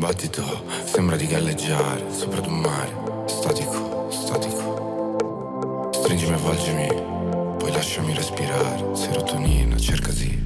battito sembra di galleggiare sopra ad un mare, statico, statico. Stringimi, avvolgimi, poi lasciami respirare. Serotonina, cercasi